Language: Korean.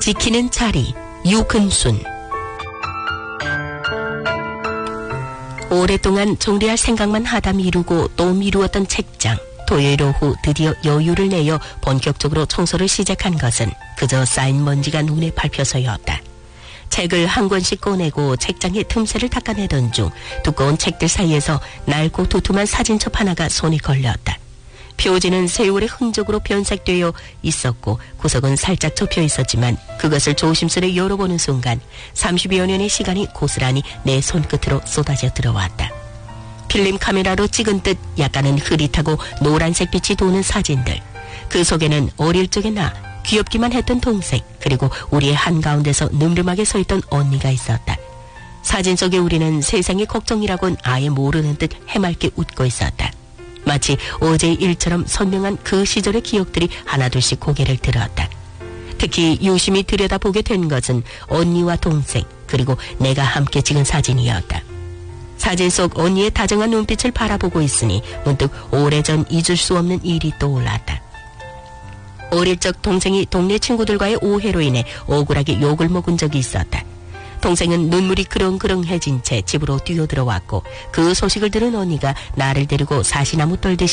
지키는 자리, 유근순. 오랫동안 정리할 생각만 하다 미루고 또 미루었던 책장. 토요일 오후 드디어 여유를 내어 본격적으로 청소를 시작한 것은 그저 쌓인 먼지가 눈에 밟혀서였다. 책을 한 권씩 꺼내고 책장의 틈새를 닦아내던 중 두꺼운 책들 사이에서 낡고 두툼한 사진첩 하나가 손에 걸렸다. 표지는 세월의 흔적으로 변색되어 있었고 구석은 살짝 접혀 있었지만 그것을 조심스레 열어보는 순간 30여 년의 시간이 고스란히 내 손끝으로 쏟아져 들어왔다. 필름 카메라로 찍은 듯 약간은 흐릿하고 노란색 빛이 도는 사진들. 그 속에는 어릴 적의 나, 귀엽기만 했던 동생, 그리고 우리의 한가운데서 늠름하게 서 있던 언니가 있었다. 사진 속의 우리는 세상의 걱정이라곤 아예 모르는 듯 해맑게 웃고 있었다. 마치 어제의 일처럼 선명한 그 시절의 기억들이 하나둘씩 고개를 들었다. 특히 유심히 들여다보게 된 것은 언니와 동생, 그리고 내가 함께 찍은 사진이었다. 사진 속 언니의 다정한 눈빛을 바라보고 있으니 문득 오래전 잊을 수 없는 일이 떠올랐다. 어릴 적 동생이 동네 친구들과의 오해로 인해 억울하게 욕을 먹은 적이 있었다. 동생은 눈물이 그렁그렁해진 채 집으로 뛰어들어왔고 그 소식을 들은 언니가 나를 데리고 사시나무 떨듯이